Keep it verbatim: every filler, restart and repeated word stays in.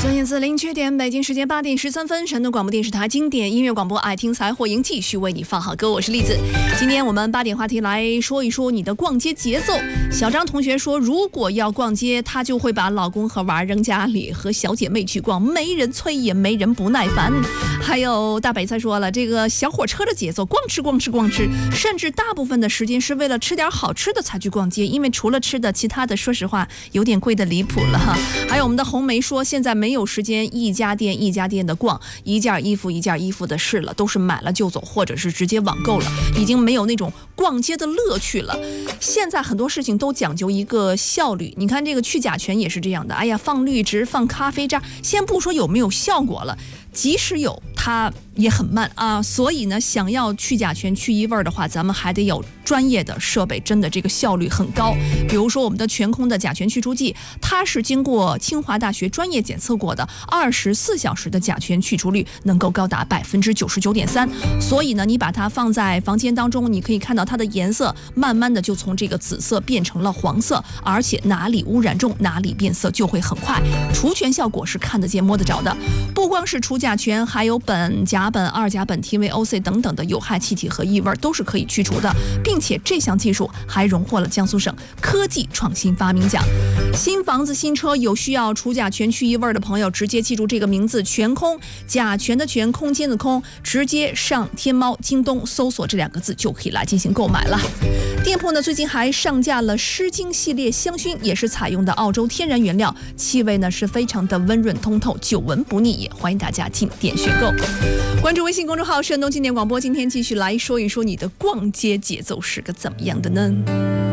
孙燕姿零缺点，北京时间八点十三分，山东广播电视台经典音乐广播，爱听才货营继续为你放好歌，我是栗子。今天我们八点话题来说一说你的逛街节奏。小张同学说，如果要逛街，她就会把老公和娃扔家里，和小姐妹去逛，没人催也没人不耐烦。还有大北菜说了，这个小火车的节奏，光吃光吃光吃，甚至大部分的时间是为了吃点好吃的才去逛街，因为除了吃的，其他的说实话有点贵的离谱了哈。还有我们的红梅说，现在没有时间一家店一家店的逛，一件衣服一件衣服的试了，都是买了就走，或者是直接网购了，已经没有那种逛街的乐趣了。现在很多事情都讲究一个效率，你看这个去甲醛也是这样的，哎呀，放滤纸放咖啡渣，先不说有没有效果了，即使有它也很慢啊，所以呢，想要去甲醛去异味的话，咱们还得有专业的设备，真的这个效率很高。比如说我们的全空的甲醛去除剂，它是经过清华大学专业检测过的，二十四小时的甲醛去除率能够高达百分之九十九点三。所以呢，你把它放在房间当中，你可以看到它的颜色慢慢的就从这个紫色变成了黄色，而且哪里污染重，哪里变色就会很快。除醛效果是看得见摸得着的，不光是除甲醛，还有苯、甲苯、二甲苯、T V O C 等等的有害气体和异味都是可以去除的，并且这项技术还荣获了江苏省科技创新发明奖。新房子新车有需要除甲醛去异味的朋友，直接记住这个名字，全空，甲醛的醛，空间的空，直接上天猫、京东搜索这两个字就可以来进行购买了。店铺呢最近还上架了诗经系列香薰，也是采用的澳洲天然原料，气味呢是非常的温润通透，久闻不腻，也欢迎大家进店选购。关注微信公众号山东经典广播，今天继续来说一说你的逛街节奏是个怎么样的呢？